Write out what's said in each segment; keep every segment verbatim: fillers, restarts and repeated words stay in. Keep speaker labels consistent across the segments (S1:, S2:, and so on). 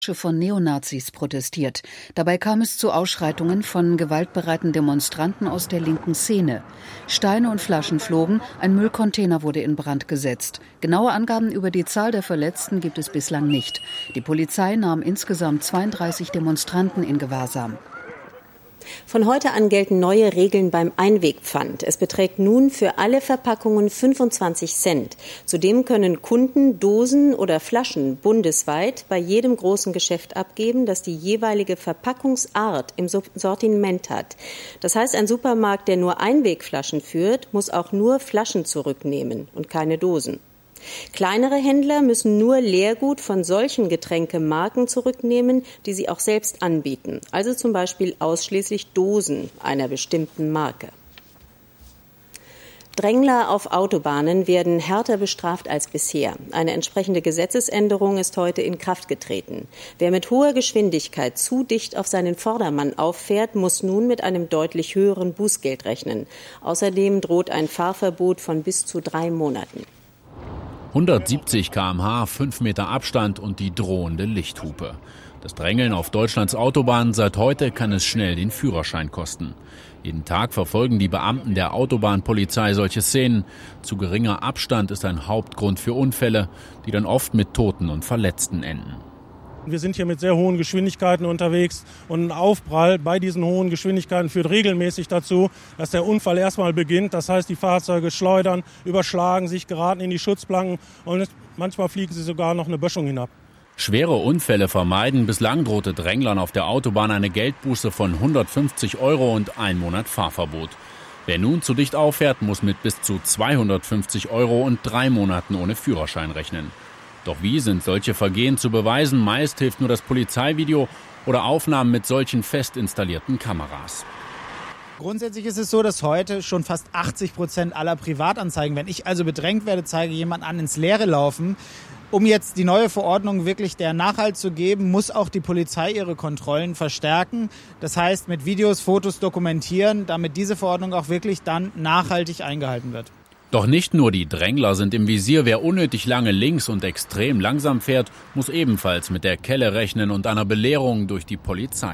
S1: von Neonazis protestiert. Dabei kam es zu Ausschreitungen von gewaltbereiten Demonstranten aus der linken Szene. Steine und Flaschen flogen, ein Müllcontainer wurde in Brand gesetzt. Genaue Angaben über die Zahl der Verletzten gibt es bislang nicht. Die Polizei nahm insgesamt zweiunddreißig Demonstranten in Gewahrsam.
S2: Von heute an gelten neue Regeln beim Einwegpfand. Es beträgt nun für alle Verpackungen fünfundzwanzig Cent. Zudem können Kunden Dosen oder Flaschen bundesweit bei jedem großen Geschäft abgeben, das die jeweilige Verpackungsart im Sortiment hat. Das heißt, ein Supermarkt, der nur Einwegflaschen führt, muss auch nur Flaschen zurücknehmen und keine Dosen. Kleinere Händler müssen nur Leergut von solchen Getränkemarken zurücknehmen, die sie auch selbst anbieten. Also zum Beispiel ausschließlich Dosen einer bestimmten Marke. Drängler auf Autobahnen werden härter bestraft als bisher. Eine entsprechende Gesetzesänderung ist heute in Kraft getreten. Wer mit hoher Geschwindigkeit zu dicht auf seinen Vordermann auffährt, muss nun mit einem deutlich höheren Bußgeld rechnen. Außerdem droht ein Fahrverbot von bis zu drei Monaten.
S3: hundertsiebzig Kilometer pro Stunde, fünf Meter Abstand und die drohende Lichthupe. Das Drängeln auf Deutschlands Autobahnen seit heute kann es schnell den Führerschein kosten. Jeden Tag verfolgen die Beamten der Autobahnpolizei solche Szenen. Zu geringer Abstand ist ein Hauptgrund für Unfälle, die dann oft mit Toten und Verletzten enden.
S4: Wir sind hier mit sehr hohen Geschwindigkeiten unterwegs und ein Aufprall bei diesen hohen Geschwindigkeiten führt regelmäßig dazu, dass der Unfall erstmal beginnt. Das heißt, die Fahrzeuge schleudern, überschlagen sich, geraten in die Schutzplanken und manchmal fliegen sie sogar noch eine Böschung hinab.
S3: Schwere Unfälle vermeiden. Bislang drohte Dränglern auf der Autobahn eine Geldbuße von hundertfünfzig Euro und ein Monat Fahrverbot. Wer nun zu dicht auffährt, muss mit bis zu zweihundertfünfzig Euro und drei Monaten ohne Führerschein rechnen. Doch wie sind solche Vergehen zu beweisen? Meist hilft nur das Polizeivideo oder Aufnahmen mit solchen fest installierten Kameras.
S5: Grundsätzlich ist es so, dass heute schon fast achtzig Prozent aller Privatanzeigen, wenn ich also bedrängt werde, zeige jemand an, ins Leere laufen. Um jetzt die neue Verordnung wirklich der Nachhalt zu geben, muss auch die Polizei ihre Kontrollen verstärken. Das heißt, mit Videos, Fotos dokumentieren, damit diese Verordnung auch wirklich dann nachhaltig eingehalten wird.
S3: Doch nicht nur die Drängler sind im Visier. Wer unnötig lange links und extrem langsam fährt, muss ebenfalls mit der Kelle rechnen und einer Belehrung durch die Polizei.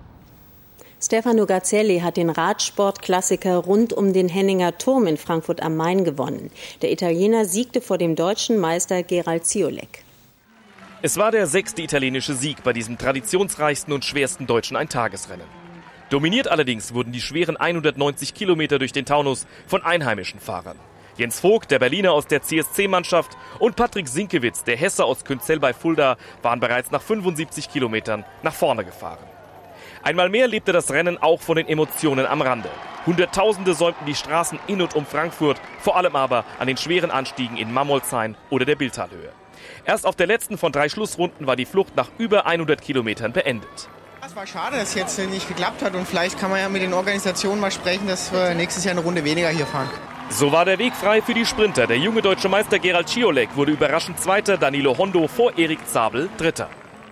S2: Stefano Gazzelli hat den Radsportklassiker rund um den Henninger Turm in Frankfurt am Main gewonnen. Der Italiener siegte vor dem deutschen Meister Gerald Ciolek.
S6: Es war der sechste italienische Sieg bei diesem traditionsreichsten und schwersten deutschen Eintagesrennen. Dominiert allerdings wurden die schweren hundertneunzig Kilometer durch den Taunus von einheimischen Fahrern. Jens Vogt, der Berliner aus der C S C-Mannschaft, und Patrick Sinkewitz, der Hesse aus Künzell bei Fulda, waren bereits nach fünfundsiebzig Kilometern nach vorne gefahren. Einmal mehr lebte das Rennen auch von den Emotionen am Rande. Hunderttausende säumten die Straßen in und um Frankfurt, vor allem aber an den schweren Anstiegen in Mammolshain oder der Bildtalhöhe. Erst auf der letzten von drei Schlussrunden war die Flucht nach über hundert Kilometern beendet.
S7: Es war schade, dass es jetzt nicht geklappt hat und vielleicht kann man ja mit den Organisationen mal sprechen, dass wir nächstes Jahr eine Runde weniger hier fahren.
S6: So war der Weg frei für die Sprinter. Der junge deutsche Meister Gerald Ciolek wurde überraschend Zweiter, Danilo Hondo vor Erik Zabel Dritter.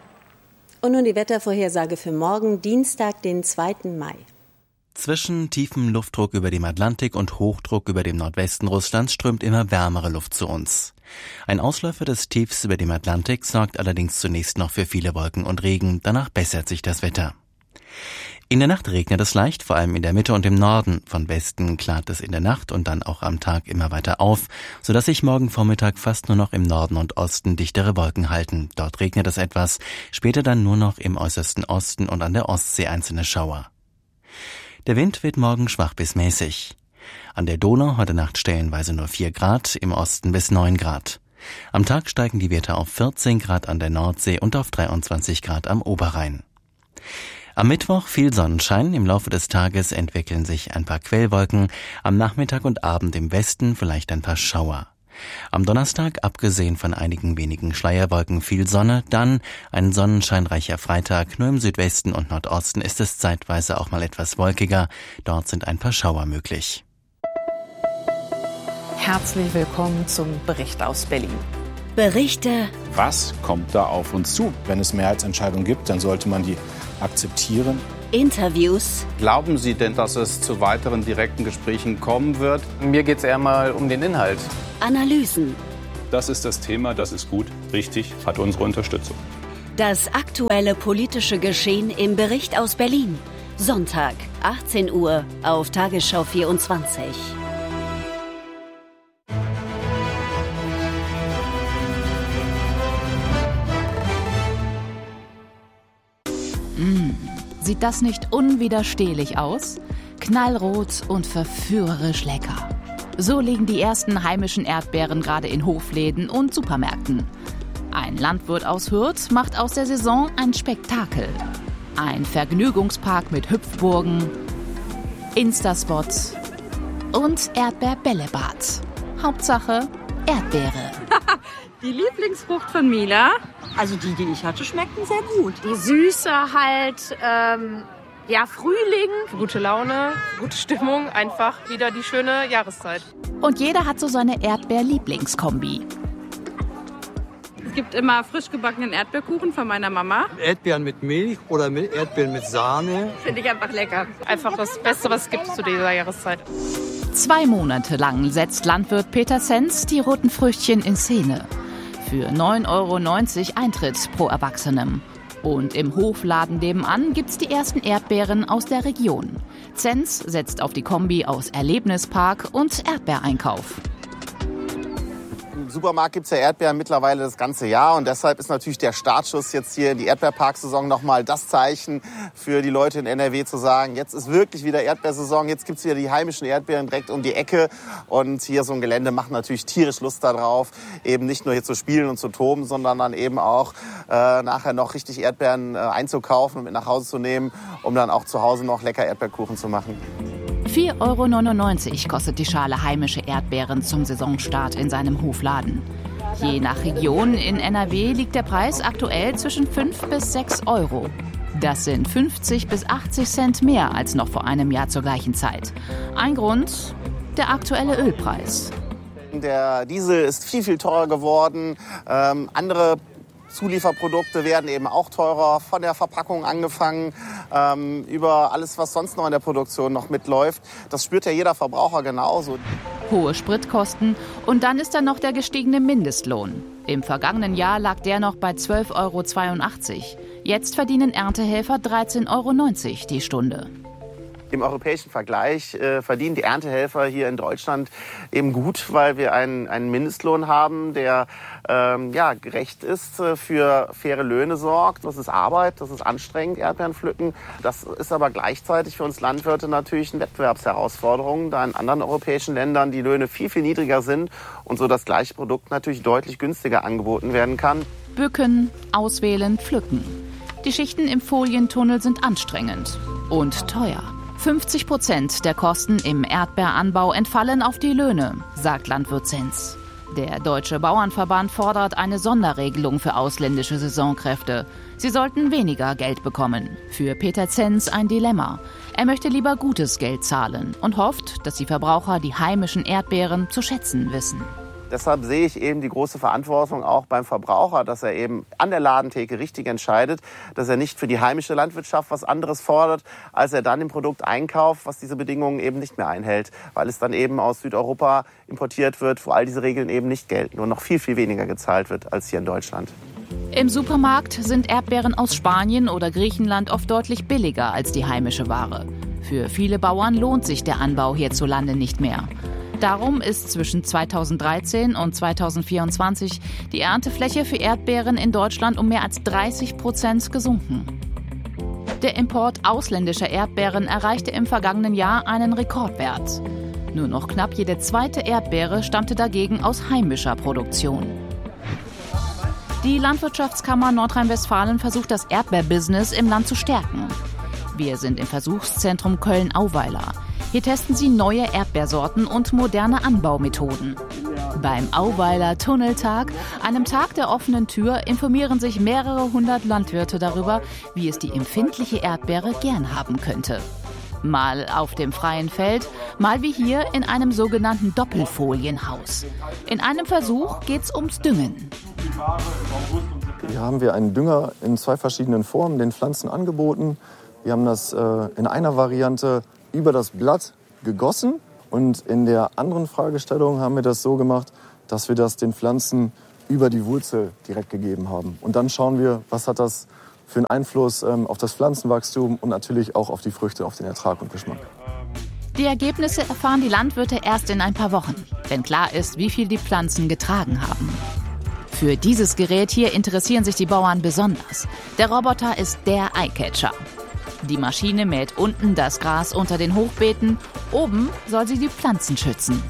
S2: Und nun die Wettervorhersage für morgen, Dienstag, den zweiten Mai.
S8: Zwischen tiefem Luftdruck über dem Atlantik und Hochdruck über dem Nordwesten Russlands strömt immer wärmere Luft zu uns. Ein Ausläufer des Tiefs über dem Atlantik sorgt allerdings zunächst noch für viele Wolken und Regen, danach bessert sich das Wetter. In der Nacht regnet es leicht, vor allem in der Mitte und im Norden. Von Westen klart es in der Nacht und dann auch am Tag immer weiter auf, sodass sich morgen Vormittag fast nur noch im Norden und Osten dichtere Wolken halten. Dort regnet es etwas, später dann nur noch im äußersten Osten und an der Ostsee einzelne Schauer. Der Wind wird morgen schwach bis mäßig. An der Donau heute Nacht stellenweise nur vier Grad, im Osten bis neun Grad. Am Tag steigen die Werte auf vierzehn Grad an der Nordsee und auf dreiundzwanzig Grad am Oberrhein. Am Mittwoch viel Sonnenschein, im Laufe des Tages entwickeln sich ein paar Quellwolken, am Nachmittag und Abend im Westen vielleicht ein paar Schauer. Am Donnerstag, abgesehen von einigen wenigen Schleierwolken, viel Sonne, dann ein sonnenscheinreicher Freitag, nur im Südwesten und Nordosten ist es zeitweise auch mal etwas wolkiger, dort sind ein paar Schauer möglich.
S9: Herzlich willkommen zum Bericht aus Berlin.
S10: Berichte.
S11: Was kommt da auf uns zu? Wenn es Mehrheitsentscheidungen gibt, dann sollte man die akzeptieren.
S10: Interviews.
S12: Glauben Sie denn, dass es zu weiteren direkten Gesprächen kommen wird? Mir geht es eher mal um den Inhalt.
S10: Analysen.
S13: Das ist das Thema, das ist gut, richtig, hat unsere Unterstützung.
S10: Das aktuelle politische Geschehen im Bericht aus Berlin. Sonntag, achtzehn Uhr auf Tagesschau vierundzwanzig.
S9: Mmh, sieht das nicht unwiderstehlich aus? Knallrot und verführerisch lecker. So liegen die ersten heimischen Erdbeeren gerade in Hofläden und Supermärkten. Ein Landwirt aus Hürth macht aus der Saison ein Spektakel. Ein Vergnügungspark mit Hüpfburgen, Instaspots und Erdbeerbällebad. Hauptsache Erdbeere.
S13: Die Lieblingsfrucht von Mila, also die, die ich hatte, schmeckten sehr gut.
S14: Die Süße halt, ähm, ja, Frühling, gute Laune, gute Stimmung, einfach wieder die schöne Jahreszeit.
S9: Und jeder hat so seine Erdbeer-Lieblingskombi.
S13: Es gibt immer frisch gebackenen Erdbeerkuchen von meiner Mama.
S15: Erdbeeren mit Milch oder mit Erdbeeren mit Sahne.
S14: Finde ich einfach lecker. Einfach das Beste, was es gibt zu dieser Jahreszeit.
S9: Zwei Monate lang setzt Landwirt Peter Zenz die roten Früchtchen in Szene. Für neun Euro neunzig Eintritt pro Erwachsenem. Und im Hofladen nebenan gibt's die ersten Erdbeeren aus der Region. Zenz setzt auf die Kombi aus Erlebnispark und Erdbeereinkauf.
S16: Im Supermarkt gibt es ja Erdbeeren mittlerweile das ganze Jahr und deshalb ist natürlich der Startschuss jetzt hier in die Erdbeerparksaison nochmal das Zeichen für die Leute in N R W zu sagen, jetzt ist wirklich wieder Erdbeersaison, jetzt gibt es wieder die heimischen Erdbeeren direkt um die Ecke und hier so ein Gelände macht natürlich tierisch Lust darauf, eben nicht nur hier zu spielen und zu toben, sondern dann eben auch äh, nachher noch richtig Erdbeeren äh, einzukaufen und mit nach Hause zu nehmen, um dann auch zu Hause noch lecker Erdbeerkuchen zu machen.
S9: vier Euro neunundneunzig kostet die Schale heimische Erdbeeren zum Saisonstart in seinem Hofladen. Je nach Region in N R W liegt der Preis aktuell zwischen fünf bis sechs Euro. Das sind fünfzig bis achtzig Cent mehr als noch vor einem Jahr zur gleichen Zeit. Ein Grund, der aktuelle Ölpreis.
S16: Der Diesel ist viel, viel teurer geworden. Ähm, andere Zulieferprodukte werden eben auch teurer, von der Verpackung angefangen, ähm, über alles, was sonst noch in der Produktion noch mitläuft. Das spürt ja jeder Verbraucher genauso.
S9: Hohe Spritkosten und dann ist da noch der gestiegene Mindestlohn. Im vergangenen Jahr lag der noch bei zwölf Euro zweiundachtzig. Jetzt verdienen Erntehelfer dreizehn Euro neunzig die Stunde.
S16: Im europäischen Vergleich äh, verdienen die Erntehelfer hier in Deutschland eben gut, weil wir einen, einen Mindestlohn haben, der ähm, ja, gerecht ist, äh, für faire Löhne sorgt. Das ist Arbeit, das ist anstrengend, Erdbeeren pflücken. Das ist aber gleichzeitig für uns Landwirte natürlich eine Wettbewerbsherausforderung, da in anderen europäischen Ländern die Löhne viel, viel niedriger sind und so das gleiche Produkt natürlich deutlich günstiger angeboten werden kann.
S9: Bücken, auswählen, pflücken. Die Schichten im Folientunnel sind anstrengend und teuer. fünfzig Prozent der Kosten im Erdbeeranbau entfallen auf die Löhne, sagt Landwirt Zenz. Der Deutsche Bauernverband fordert eine Sonderregelung für ausländische Saisonkräfte. Sie sollten weniger Geld bekommen. Für Peter Zenz ein Dilemma. Er möchte lieber gutes Geld zahlen und hofft, dass die Verbraucher die heimischen Erdbeeren zu schätzen wissen.
S16: Deshalb sehe ich eben die große Verantwortung auch beim Verbraucher, dass er eben an der Ladentheke richtig entscheidet, dass er nicht für die heimische Landwirtschaft was anderes fordert, als er dann im Produkt einkauft, was diese Bedingungen eben nicht mehr einhält, weil es dann eben aus Südeuropa importiert wird, wo all diese Regeln eben nicht gelten und noch viel, viel weniger gezahlt wird als hier in Deutschland.
S9: Im Supermarkt sind Erdbeeren aus Spanien oder Griechenland oft deutlich billiger als die heimische Ware. Für viele Bauern lohnt sich der Anbau hierzulande nicht mehr. Darum ist zwischen zweitausenddreizehn und zweitausendvierundzwanzig die Erntefläche für Erdbeeren in Deutschland um mehr als dreißig Prozent gesunken. Der Import ausländischer Erdbeeren erreichte im vergangenen Jahr einen Rekordwert. Nur noch knapp jede zweite Erdbeere stammte dagegen aus heimischer Produktion. Die Landwirtschaftskammer Nordrhein-Westfalen versucht, das Erdbeerbusiness im Land zu stärken. Wir sind im Versuchszentrum Köln-Auweiler. Hier testen sie neue Erdbeersorten und moderne Anbaumethoden. Beim Auweiler Tunneltag, einem Tag der offenen Tür, informieren sich mehrere hundert Landwirte darüber, wie es die empfindliche Erdbeere gern haben könnte. Mal auf dem freien Feld, mal wie hier in einem sogenannten Doppelfolienhaus. In einem Versuch geht's ums Düngen.
S17: Hier haben wir einen Dünger in zwei verschiedenen Formen den Pflanzen angeboten. Wir haben das äh, in einer Variante über das Blatt gegossen und in der anderen Fragestellung haben wir das so gemacht, dass wir das den Pflanzen über die Wurzel direkt gegeben haben. Und dann schauen wir, was hat das für einen Einfluss ähm, auf das Pflanzenwachstum und natürlich auch auf die Früchte, auf den Ertrag und Geschmack.
S9: Die Ergebnisse erfahren die Landwirte erst in ein paar Wochen, wenn klar ist, wie viel die Pflanzen getragen haben. Für dieses Gerät hier interessieren sich die Bauern besonders. Der Roboter ist der Eyecatcher. Die Maschine mäht unten das Gras unter den Hochbeeten, oben soll sie die Pflanzen schützen.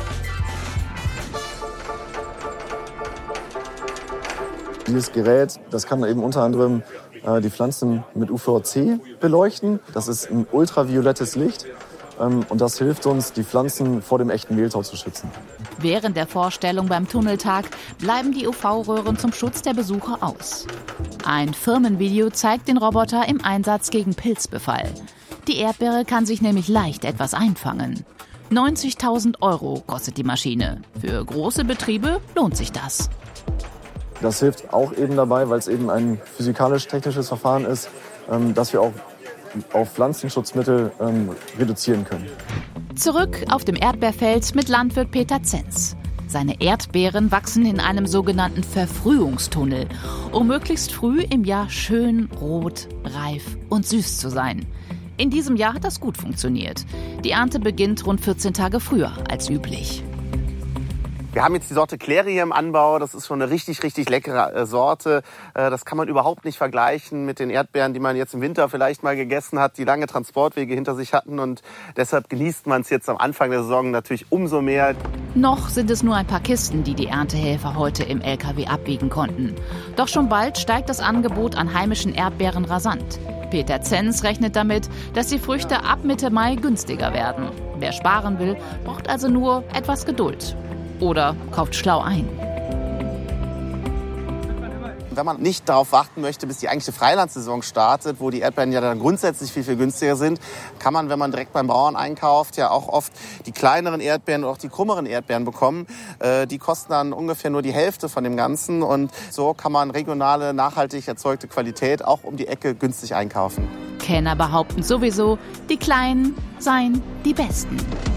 S17: Dieses Gerät, das kann eben unter anderem äh, die Pflanzen mit U V C beleuchten. Das ist ein ultraviolettes Licht. Und das hilft uns, die Pflanzen vor dem echten Mehltau zu schützen.
S9: Während der Vorstellung beim Tunneltag bleiben die U V-Röhren zum Schutz der Besucher aus. Ein Firmenvideo zeigt den Roboter im Einsatz gegen Pilzbefall. Die Erdbeere kann sich nämlich leicht etwas einfangen. neunzigtausend Euro kostet die Maschine. Für große Betriebe lohnt sich das.
S17: Das hilft auch eben dabei, weil es eben ein physikalisch-technisches Verfahren ist, dass wir auch auf Pflanzenschutzmittel ähm, reduzieren können.
S9: Zurück auf dem Erdbeerfeld mit Landwirt Peter Zenz. Seine Erdbeeren wachsen in einem sogenannten Verfrühungstunnel, um möglichst früh im Jahr schön rot, reif und süß zu sein. In diesem Jahr hat das gut funktioniert. Die Ernte beginnt rund vierzehn Tage früher als üblich.
S16: Wir haben jetzt die Sorte Clary hier im Anbau. Das ist schon eine richtig, richtig leckere äh, Sorte. Äh, das kann man überhaupt nicht vergleichen mit den Erdbeeren, die man jetzt im Winter vielleicht mal gegessen hat, die lange Transportwege hinter sich hatten. Und deshalb genießt man es jetzt am Anfang der Saison natürlich umso mehr.
S9: Noch sind es nur ein paar Kisten, die die Erntehelfer heute im L K W abwiegen konnten. Doch schon bald steigt das Angebot an heimischen Erdbeeren rasant. Peter Zenz rechnet damit, dass die Früchte ab Mitte Mai günstiger werden. Wer sparen will, braucht also nur etwas Geduld. Oder kauft schlau ein.
S16: Wenn man nicht darauf warten möchte, bis die eigentliche Freilandsaison startet, wo die Erdbeeren ja dann grundsätzlich viel, viel günstiger sind, kann man, wenn man direkt beim Bauern einkauft, ja auch oft die kleineren Erdbeeren oder auch die krummeren Erdbeeren bekommen. Äh, die kosten dann ungefähr nur die Hälfte von dem Ganzen. Und so kann man regionale, nachhaltig erzeugte Qualität auch um die Ecke günstig einkaufen.
S9: Kenner behaupten sowieso, die Kleinen seien die Besten.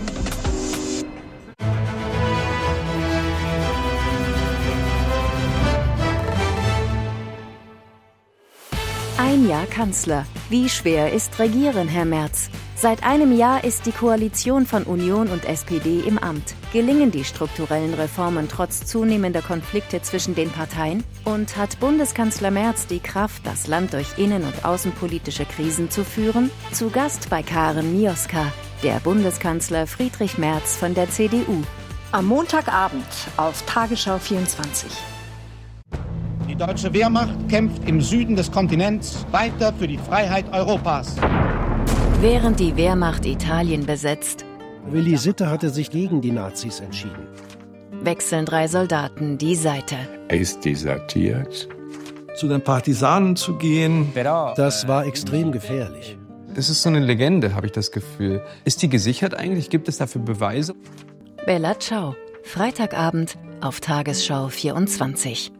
S18: Ein Jahr Kanzler. Wie schwer ist Regieren, Herr Merz? Seit einem Jahr ist die Koalition von Union und S P D im Amt. Gelingen die strukturellen Reformen trotz zunehmender Konflikte zwischen den Parteien? Und hat Bundeskanzler Merz die Kraft, das Land durch innen- und außenpolitische Krisen zu führen? Zu Gast bei Karen Mioska, der Bundeskanzler Friedrich Merz von der C D U.
S19: Am Montagabend auf Tagesschau vierundzwanzig.
S20: Die deutsche Wehrmacht kämpft im Süden des Kontinents weiter für die Freiheit Europas.
S18: Während die Wehrmacht Italien besetzt,
S21: Willi Sitte hatte sich gegen die Nazis entschieden.
S18: Wechseln drei Soldaten die Seite.
S22: Er ist desertiert.
S23: Zu den Partisanen zu gehen,
S21: das war extrem gefährlich.
S24: Das ist so eine Legende, habe ich das Gefühl. Ist die gesichert eigentlich? Gibt es dafür Beweise?
S18: Bella Ciao, Freitagabend auf Tagesschau vierundzwanzig.